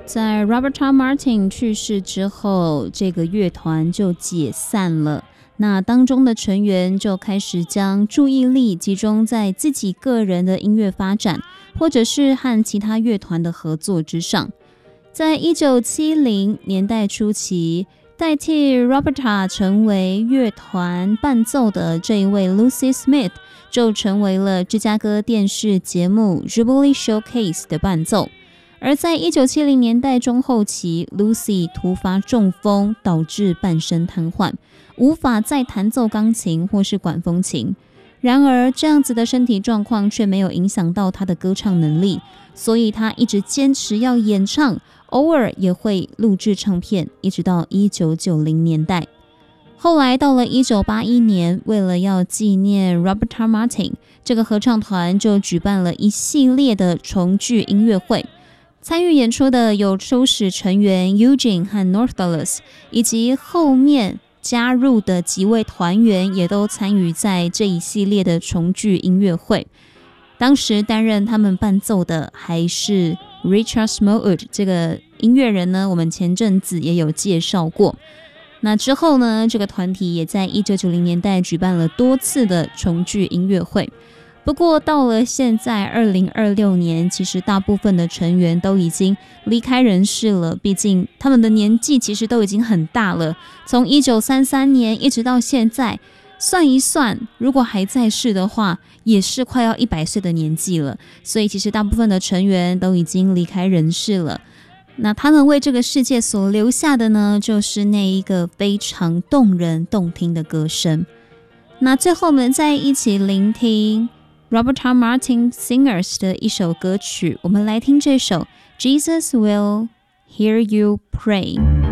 在 Roberta Martin 去世之后，这个乐团就解散了。那当中的成员就开始将注意力集中在自己个人的音乐发展，或者是和其他乐团的合作之上。在1970年代初期，代替 Roberta 成为乐团伴奏的这一位 Lucy Smith 就成为了芝加哥电视节目 Jubilee Showcase 的伴奏。而在1970年代中后期， Lucy 突发中风，导致半身瘫痪，无法再弹奏钢琴或是管风琴。然而这样子的身体状况却没有影响到她的歌唱能力，所以她一直坚持要演唱，偶尔也会录制唱片，一直到1990年代。后来到了1981年，为了要纪念 Roberta Martin， 这个合唱团就举办了一系列的重聚音乐会。参与演出的有初始成员 Eugene 和 North Dallas， 以及后面加入的几位团员也都参与在这一系列的重聚音乐会。当时担任他们伴奏的还是 Richard Smallwood， 这个音乐人呢，我们前阵子也有介绍过。那之后呢，这个团体也在1990年代举办了多次的重聚音乐会。不过到了现在2026年，其实大部分的成员都已经离开人世了，毕竟他们的年纪其实都已经很大了，从1933年一直到现在，算一算，如果还在世的话，也是快要100岁的年纪了，所以其实大部分的成员都已经离开人世了。那他们为这个世界所留下的呢，就是那一个非常动人动听的歌声。那最后我们再一起聆听Roberta Martin Singers 的一首歌曲，我们来听这首 Jesus Will Hear You Pray。